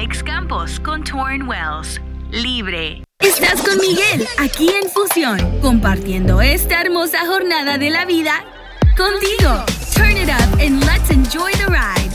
Alex Campos con Torn Wells. Libre. Estás con Miguel, aquí en Fusión, compartiendo esta hermosa jornada de la vida contigo. Turn it up and let's enjoy the ride.